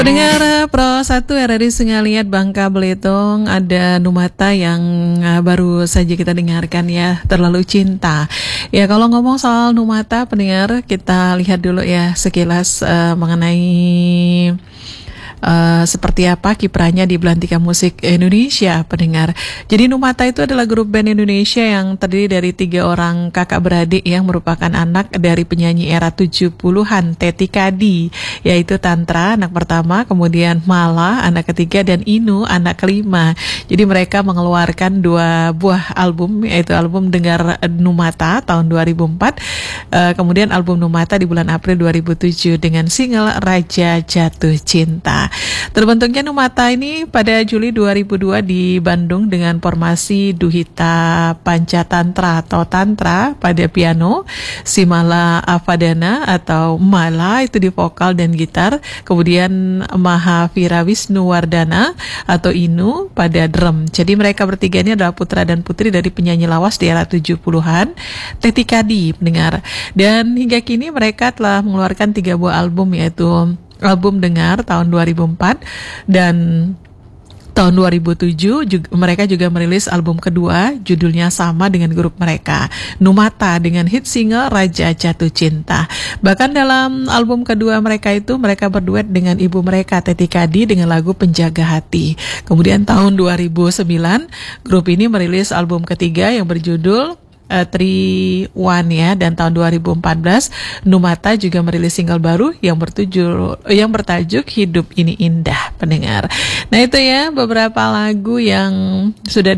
Pendengar Pro 1 RRI Sengaliat Bangka Belitung, ada Numata yang baru saja kita dengarkan ya, Terlalu Cinta. Ya, kalau ngomong soal Numata, pendengar, kita lihat dulu ya sekilas mengenai seperti apa kiprahnya di belantika musik Indonesia, pendengar. Jadi Numata itu adalah grup band Indonesia yang terdiri dari 3 orang kakak beradik yang merupakan anak dari penyanyi era 70-an, Teti Kadi, yaitu Tantra, anak pertama, kemudian Mala, anak ketiga, dan Inu, anak kelima. Jadi mereka mengeluarkan 2 buah album, yaitu album Dengar Numata tahun 2004, kemudian album Numata di bulan April 2007 dengan single Raja Jatuh Cinta. Terbentuknya Numata ini pada Juli 2002 di Bandung dengan formasi Duhita Pancatantra atau Tantra pada piano, Simala Avadana atau Mala itu di vokal dan gitar, kemudian Mahavira Wisnuwardana atau Inu pada drum. Jadi mereka bertiga ini adalah putra dan putri dari penyanyi lawas di era 70-an, Teti Kadi, pendengar. Dan hingga kini mereka telah mengeluarkan 3 buah album, yaitu album Dengar tahun 2004 dan tahun 2007 mereka juga merilis album kedua judulnya sama dengan grup mereka, Numata, dengan hit single Raja Jatuh Cinta. Bahkan dalam album kedua mereka itu mereka berduet dengan ibu mereka Teti Kadi dengan lagu Penjaga Hati. Kemudian tahun 2009 grup ini merilis album ketiga yang berjudul 3-1 ya, dan tahun 2014 Numata juga merilis single baru yang bertajuk Hidup Ini Indah, pendengar. Nah itu ya beberapa lagu yang sudah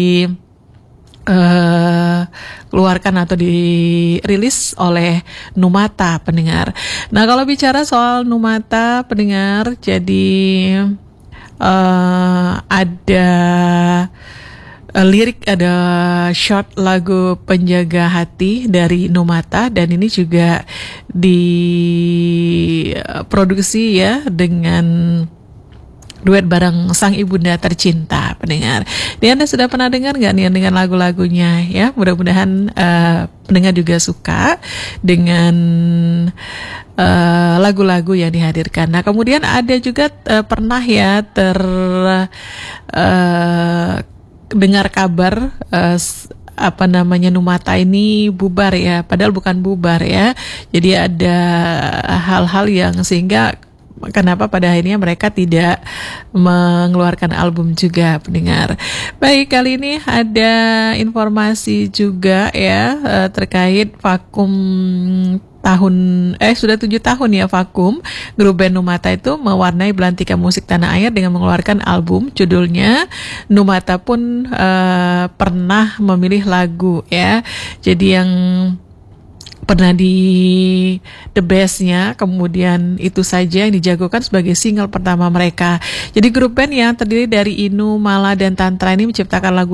keluarkan atau dirilis oleh Numata, pendengar. Nah kalau bicara soal Numata, pendengar, jadi ada lirik, ada short lagu Penjaga Hati dari Numata, dan ini juga diproduksi ya dengan duet bareng sang ibunda tercinta, pendengar. Anda sudah pernah dengar nggak nih dengan lagu-lagunya ya? Mudah-mudahan pendengar juga suka dengan lagu-lagu yang dihadirkan. Nah kemudian ada juga pernah ya dengar kabar Numata ini bubar ya, padahal bukan bubar ya. Jadi ada hal-hal yang sehingga kenapa pada akhirnya mereka tidak mengeluarkan album juga, pendengar. Baik, kali ini ada informasi juga ya terkait vakum sudah 7 tahun ya vakum. Grup band Numata itu mewarnai belantika musik tanah air dengan mengeluarkan album judulnya Numata pun pernah memilih lagu ya. Jadi yang pernah di The Best-nya, kemudian itu saja yang dijagokan sebagai single pertama mereka. Jadi grup band yang terdiri dari Inu, Mala, dan Tantra ini menciptakan lagu